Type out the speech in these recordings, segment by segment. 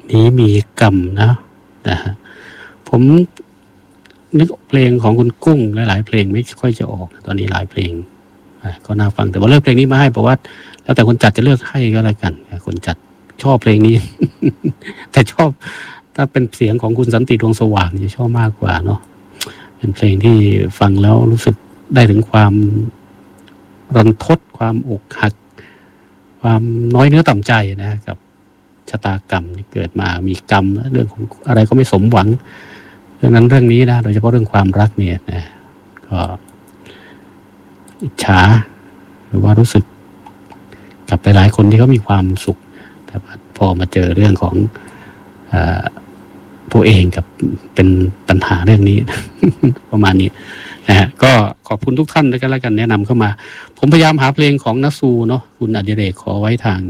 นี้มีกรรมนะฮะผมนึกเพลงของคุณกุ้งหลายๆเพลงไม่ค่อยจะออกตอนนี้หลายเพลงก็น่าฟังแต่ว่าเลือกเพลงนี้มาให้บอกว่าแล้วแต่คนจัดจะเลือกให้ก็แล้วกันคนจัดชอบเพลงนี้ แต่ชอบถ้าเป็นเสียงของคุณสันติดวงสว่างจะชอบมากกว่าเนาะเป็นเพลงที่ฟังแล้วรู้สึกได้ถึงความรันทดความอกหักความน้อยเนื้อต่ำใจนะกับชะตากรรมที่เกิดมามีกรรมเรื่องของอะไรก็ไม่สมหวังเรื่องนั้นเรื่องนี้นะโดยเฉพาะเรื่องความรักเนี่ยนะก็อิจฉาหรือว่ารู้สึกกับหลายๆคนที่เขามีความสุขแต่พอมาเจอเรื่องของตัวเองกับเป็นปัญหาเรื่องนี้ ประมาณนี้นะฮะก็ขอบคุณทุกท่านด้วยกันแล้วกันแนะนำเข้ามาผมพยายามหาเพลงของนัสูเนาะคุณอดิเรกขอไว้ทาง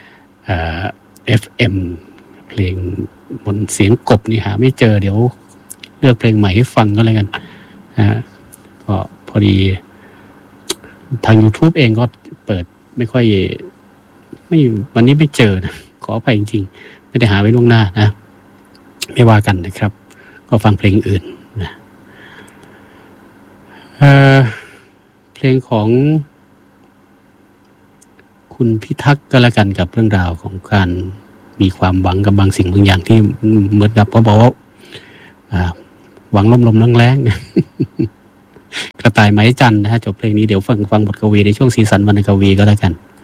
FM เพลงบนเสียงกบนี่หาไม่เจอเดี๋ยวเลือกเพลงใหม่ให้ฟังก็แล้วกันก็พอดีทาง YouTube เองก็เปิดไม่ค่อยวันนี้ไม่เจอนะขออภัยจริงๆไม่ได้หาไว้ล่วงหน้านะไม่ว่ากันนะครับก็ฟังเพลงอื่นนะเพลงของคุณพิทักษ์ก็แล้วกันกับเรื่องราวของการมีความหวังกับบางสิ่งบางอย่างที่เหมือนกับเขาบอกว่าหวังลมแรงๆ กระต่ายไม้จันทร์นะฮะจบเพลงนี้เดี๋ยวฟังบทกวีในช่วงสีสันวรรณกวีก็แล้วกัน